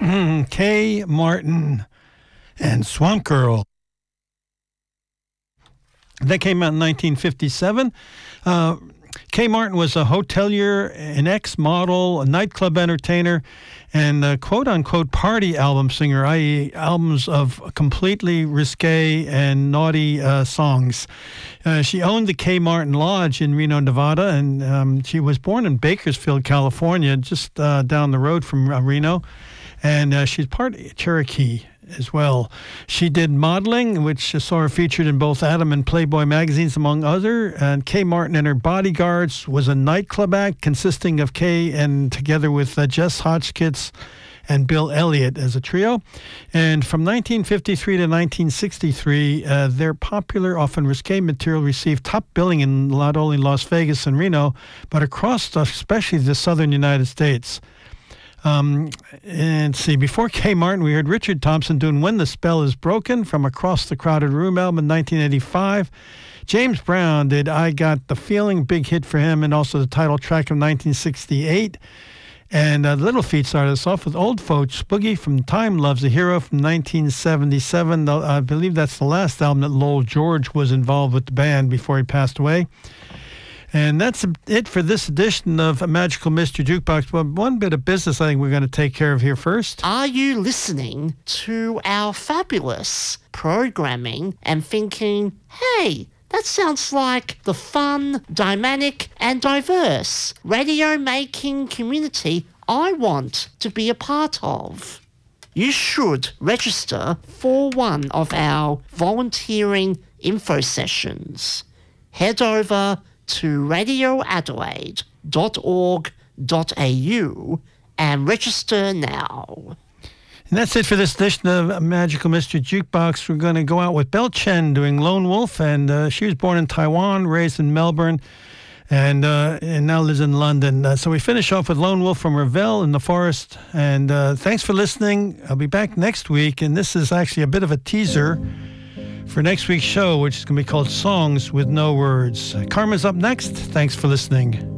Kay Martin and Swamp Girl. That came out in 1957. Kay Martin was a hotelier, an ex-model, a nightclub entertainer, and a quote-unquote party album singer, i.e. albums of completely risque and naughty songs. She owned the Kay Martin Lodge in Reno, Nevada, and she was born in Bakersfield, California, just down the road from Reno. And she's part Cherokee as well. She did modeling, which saw her featured in both Adam and Playboy magazines, among other. And Kay Martin and her Bodyguards was a nightclub act consisting of Kay and together with Jess Hotchkiss and Bill Elliott as a trio. And from 1953 to 1963, their popular, often risque material received top billing in not only Las Vegas and Reno, but across especially the southern United States. And see, before Kay Martin, we heard Richard Thompson doing When the Spell Is Broken from Across the Crowded Room album in 1985. James Brown did I Got the Feeling, big hit for him, and also the title track of 1968. And Little Feat started us off with Old Folks Boogie from Time Loves a Hero from 1977. I believe that's the last album that Lowell George was involved with the band before he passed away. And that's it for this edition of Magical Mystery Jukebox. But one bit of business I think we're going to take care of here first. Are you listening to our fabulous programming and thinking, hey, that sounds like the fun, dynamic and diverse radio-making community I want to be a part of? You should register for one of our volunteering info sessions. Head over to radioadelaide.org.au and register now. And that's it for this edition of Magical Mystery Jukebox. We're going to go out with Belle Chen doing Lone Wolf, and she was born in Taiwan, raised in Melbourne, and now lives in London. So we finish off with Lone Wolf from Ravel in the Forest. And thanks for listening. I'll be back next week, and this is actually a bit of a teaser for next week's show, which is going to be called Songs with No Words. Karma's up next. Thanks for listening.